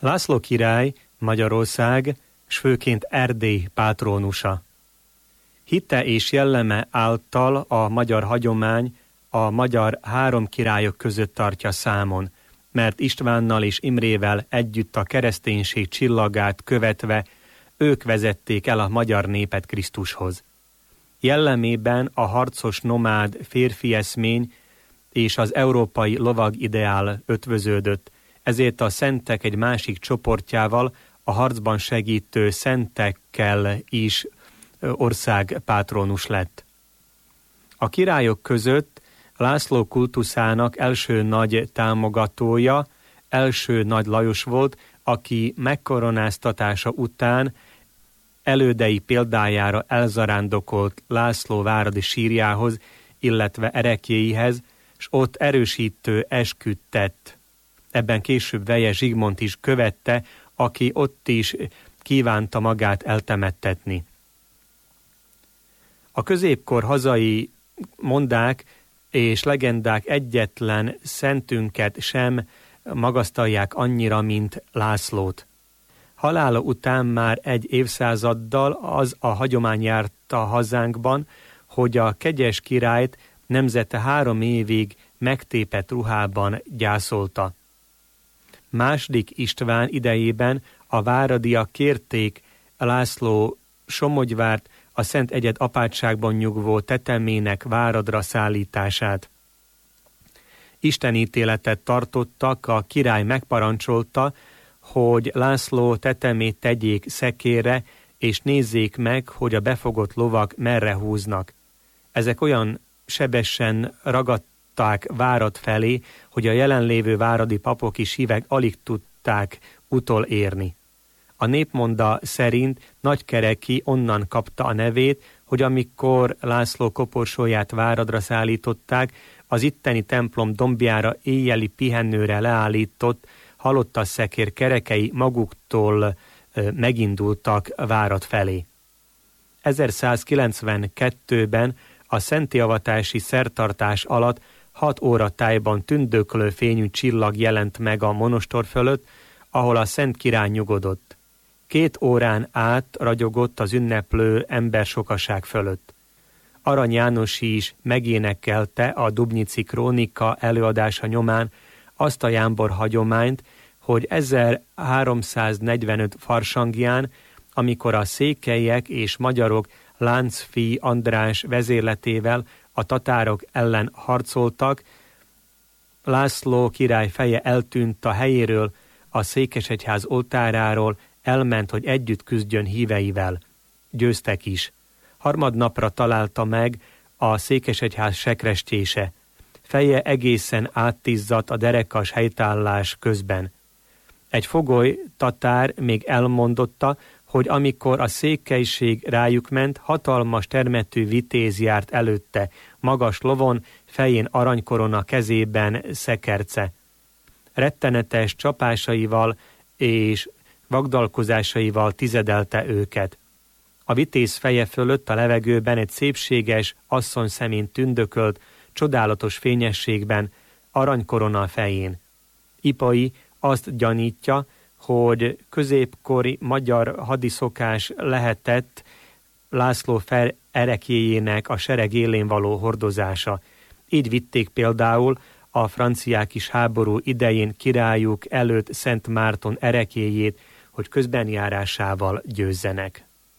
László király Magyarország, s főként Erdély pátrónusa. Hitte és jelleme által a magyar hagyomány a magyar három királyok között tartja számon, mert Istvánnal és Imrével együtt a kereszténység csillagát követve ők vezették el a magyar népet Krisztushoz. Jellemében a harcos nomád férfi eszmény és az európai lovag ideál ötvöződött, ezért a szentek egy másik csoportjával, a harcban segítő szentekkel is országpátronus lett. A királyok között László kultuszának első nagy támogatója első Nagy Lajos volt, aki megkoronáztatása után elődei példájára elzarándokolt László váradi sírjához, illetve ereklyéihez, s ott erősítő esküt tett. Ebben később Veje Zsigmond is követte, aki ott is kívánta magát eltemettetni. A középkor hazai mondák és legendák egyetlen szentünket sem magasztalják annyira, mint Lászlót. Halála után már egy évszázaddal az a hagyomány járta hazánkban, hogy a kegyes királyt nemzete 3 évig megtépett ruhában gyászolta. II. István idejében a váradiak kérték László Somogyvárt a Szent Egyed apátságban nyugvó tetemének Váradra szállítását. Istenítéletet tartottak, a király megparancsolta, hogy László tetemét tegyék szekérre, és nézzék meg, hogy a befogott lovak merre húznak. Ezek olyan sebesen ragadták Várad felé, hogy a jelenlévő váradi papok és hívek alig tudták utolérni. A népmonda szerint Nagykereki onnan kapta a nevét, hogy amikor László koporsóját Váradra szállították, az itteni templom dombjára éjjeli pihenőre leállított halottasszekér kerekei maguktól megindultak Várad felé. 1192-ben a szenttiavatási szertartás alatt 6 óra tájban tündöklő fényű csillag jelent meg a monostor fölött, ahol a Szent Király nyugodott. 2 órán át ragyogott az ünneplő embersokaság fölött. Arany János is megénekelte a Dubnyici krónika előadása nyomán azt a jámbor hagyományt, hogy 1345 farsangján, amikor a székelyek és magyarok Láncfy András vezérletével a tatárok ellen harcoltak, László király feje eltűnt a helyéről, a székesegyház oltáráról, elment, hogy együtt küzdjön híveivel. Győztek is. Harmadnapra találta meg a székesegyház sekrestjése. Feje egészen áttizzadt a derekas helytállás közben. Egy fogoly tatár még elmondotta, hogy amikor a székelység rájuk ment, hatalmas termetű vitéz járt előtte, magas lovon, fején aranykorona, kezében szekerce. Rettenetes csapásaival és vagdalkozásaival tizedelte őket. A vitéz feje fölött a levegőben egy szépséges asszonyszemén tündökölt, csodálatos fényességben, aranykorona a fején. Ipai azt gyanítja, hogy középkori magyar hadiszokás lehetett László ereklyéjének a sereg élén való hordozása. Így vitték például a franciák is háború idején királyuk előtt Szent Márton ereklyéjét, hogy közbenjárásával győzzenek.